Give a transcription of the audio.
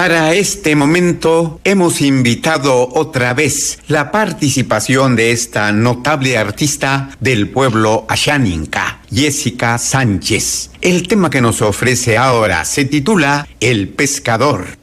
Para este momento hemos invitado otra vez la participación de esta notable artista del pueblo Axáninca, Jessica Sánchez. El tema que nos ofrece ahora se titula El Pescador.